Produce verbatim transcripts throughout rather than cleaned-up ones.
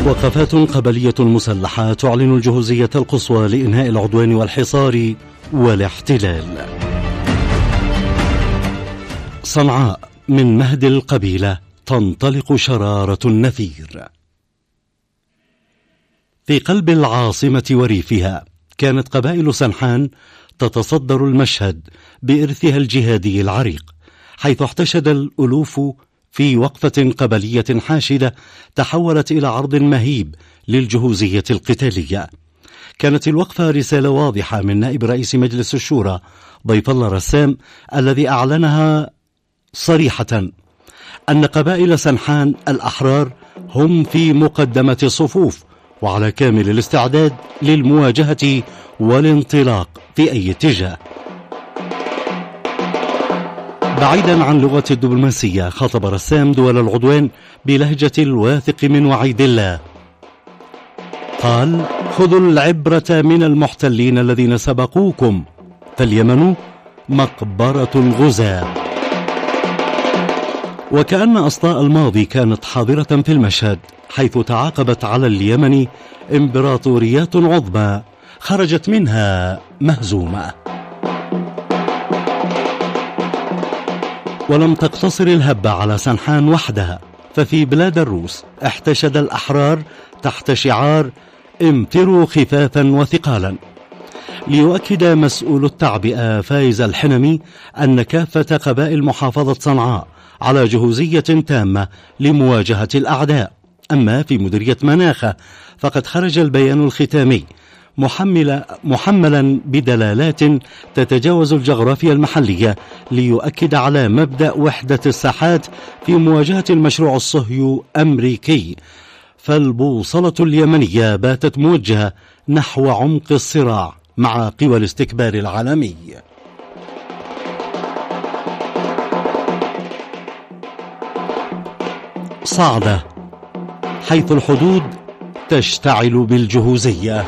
وقفات قبلية مسلحة تعلن الجهوزية القصوى لإنهاء العدوان والحصار والاحتلال. صنعاء، من مهد القبيلة تنطلق شرارة النفير. في قلب العاصمة وريفها كانت قبائل سنحان تتصدر المشهد بإرثها الجهادي العريق، حيث احتشد الألوف في وقفة قبلية حاشدة تحولت إلى عرض مهيب للجهوزية القتالية. كانت الوقفة رسالة واضحة من نائب رئيس مجلس الشورى ضيف الله رسام، الذي أعلنها صريحة أن قبائل سنحان الأحرار هم في مقدمة الصفوف وعلى كامل الاستعداد للمواجهة والانطلاق في أي اتجاه. بعيدا عن لغة الدبلوماسية، خاطب رسام دول العدوان بلهجة الواثق من وعيد الله. قال: خذوا العبرة من المحتلين الذين سبقوكم، فاليمن مقبرة الغزاة. وكأن أسطاء الماضي كانت حاضرة في المشهد، حيث تعاقبت على اليمن إمبراطوريات عظمى خرجت منها مهزومة. ولم تقتصر الهبة على سنحان وحدها، ففي بلاد الروس احتشد الأحرار تحت شعار امطروا خفافا وثقالا، ليؤكد مسؤول التعبئة فايز الحنمي أن كافة قبائل محافظة صنعاء على جهوزية تامة لمواجهة الأعداء. أما في مديرية مناخة فقد خرج البيان الختامي محملا, محملا بدلالات تتجاوز الجغرافيا المحلية، ليؤكد على مبدأ وحدة الساحات في مواجهة المشروع الصهيوني أمريكي. فالبوصلة اليمنية باتت موجهة نحو عمق الصراع مع قوى الاستكبار العالمي. صعدة، حيث الحدود تشتعل بالجهوزية.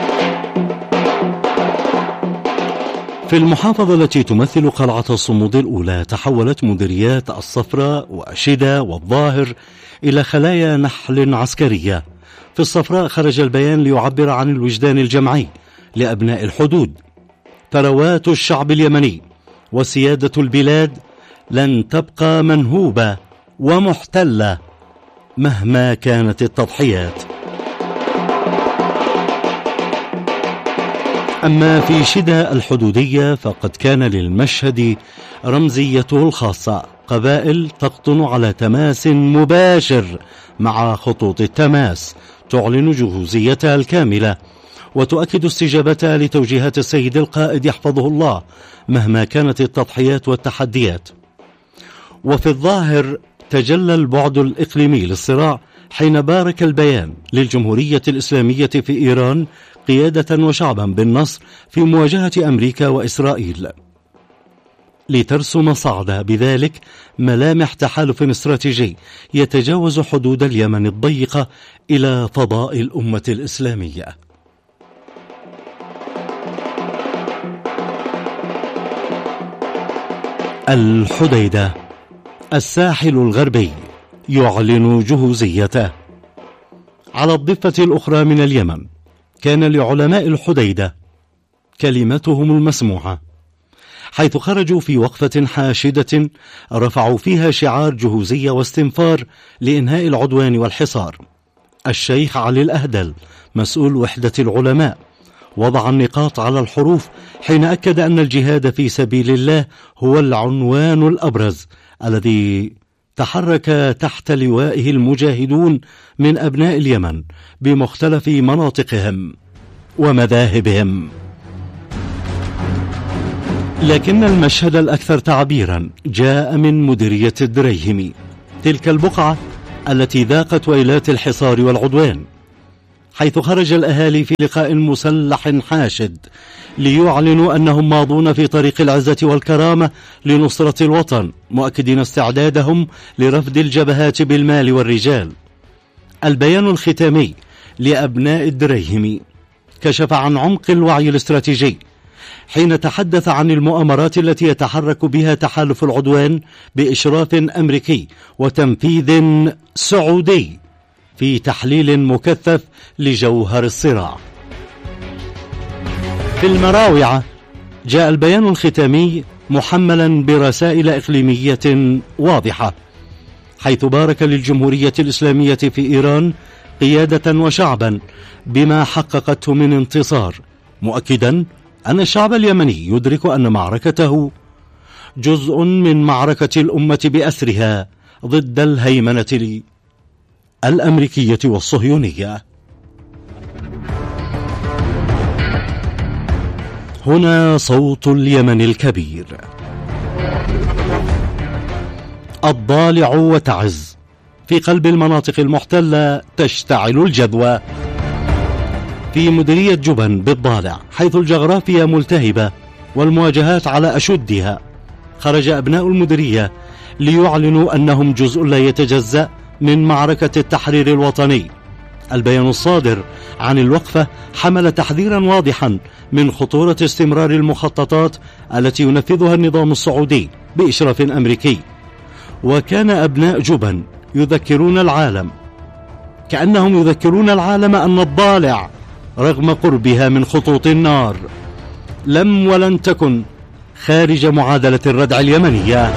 في المحافظة التي تمثل قلعة الصمود الأولى تحولت مديريات الصفراء وأشدة والظاهر إلى خلايا نحل عسكرية. في الصفراء خرج البيان ليعبر عن الوجدان الجمعي لأبناء الحدود. ثروات الشعب اليمني وسيادة البلاد لن تبقى منهوبة ومحتلة مهما كانت التضحيات. أما في شدة الحدودية فقد كان للمشهد رمزيته الخاصة، قبائل تقطن على تماس مباشر مع خطوط التماس، تعلن جهوزيتها الكاملة وتؤكد استجابتها لتوجيهات السيد القائد يحفظه الله مهما كانت التضحيات والتحديات. وفي الظاهر تجلى البعد الإقليمي للصراع حين بارك البيان للجمهورية الإسلامية في إيران قيادة وشعبا بالنصر في مواجهة أمريكا وإسرائيل، لترسم صعدة بذلك ملامح تحالف استراتيجي يتجاوز حدود اليمن الضيقة إلى فضاء الأمة الإسلامية. الحديدة، الساحل الغربي يعلن جهوزيته. على الضفة الأخرى من اليمن كان لعلماء الحديدة كلمتهم المسموعة، حيث خرجوا في وقفة حاشدة رفعوا فيها شعار جهوزية واستنفار لإنهاء العدوان والحصار. الشيخ علي الأهدل مسؤول وحدة العلماء وضع النقاط على الحروف حين أكد أن الجهاد في سبيل الله هو العنوان الأبرز الذي تحرك تحت لوائه المجاهدون من أبناء اليمن بمختلف مناطقهم ومذاهبهم. لكن المشهد الأكثر تعبيرا جاء من مديرية الدريهمي، تلك البقعة التي ذاقت ويلات الحصار والعدوان، حيث خرج الأهالي في لقاء مسلح حاشد ليعلنوا أنهم ماضون في طريق العزة والكرامة لنصرة الوطن، مؤكدين استعدادهم لرفد الجبهات بالمال والرجال. البيان الختامي لأبناء الدريهمي كشف عن عمق الوعي الاستراتيجي حين تحدث عن المؤامرات التي يتحرك بها تحالف العدوان بإشراف أمريكي وتنفيذ سعودي في تحليل مكثف لجوهر الصراع. في المراوعة جاء البيان الختامي محملا برسائل إقليمية واضحة، حيث بارك للجمهورية الإسلامية في إيران قيادة وشعبا بما حققته من انتصار، مؤكدا أن الشعب اليمني يدرك أن معركته جزء من معركة الأمة بأسرها ضد الهيمنة الأمريكية والصهيونية. هنا صوت اليمن الكبير. الضالع وتعز. في قلب المناطق المحتلة تشتعل الجذوة. في مديرية جبن بالضالع، حيث الجغرافيا ملتهبة والمواجهات على أشدها، خرج أبناء المديرية ليعلنوا أنهم جزء لا يتجزأ من معركة التحرير الوطني. البيان الصادر عن الوقفة حمل تحذيرا واضحا من خطورة استمرار المخططات التي ينفذها النظام السعودي بإشراف أمريكي. وكان أبناء جبن يذكرون العالم، كأنهم يذكرون العالم أن الضالع رغم قربها من خطوط النار لم ولن تكن خارج معادلة الردع اليمنية.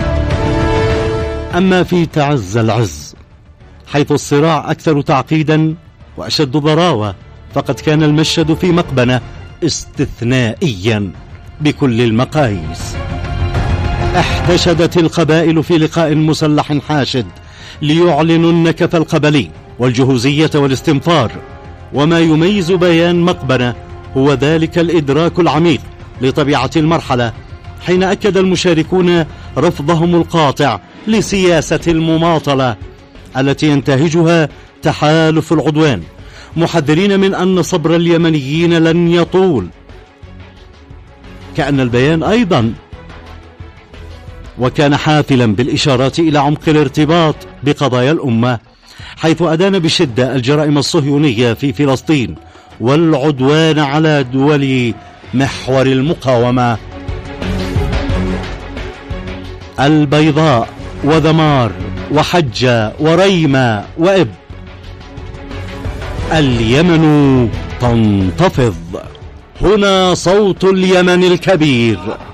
أما في تعز العز، حيث الصراع أكثر تعقيدا وأشد ضراوة، فقد كان المشهد في مقبنة استثنائيا بكل المقاييس. احتشدت القبائل في لقاء مسلح حاشد ليعلنوا النكف القبلي والجهوزية والاستنفار. وما يميز بيان مقبنة هو ذلك الإدراك العميق لطبيعة المرحلة، حين أكد المشاركون رفضهم القاطع لسياسة المماطلة التي ينتهجها تحالف العدوان، محذرين من أن صبر اليمنيين لن يطول. كأن البيان أيضا وكان حافلا بالإشارات إلى عمق الارتباط بقضايا الأمة، حيث أدان بشدة الجرائم الصهيونية في فلسطين والعدوان على دول محور المقاومة. البيضاء وذمار وحجة وريمة وإب، اليمن تنتفض. هنا صوت اليمن الكبير.